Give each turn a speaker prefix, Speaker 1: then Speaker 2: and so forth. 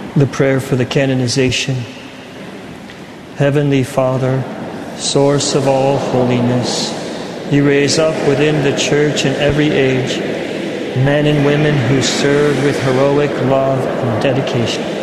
Speaker 1: The prayer for the canonization. Heavenly Father, source of all holiness, you raise up within the Church in every age men and women who serve with heroic love and dedication.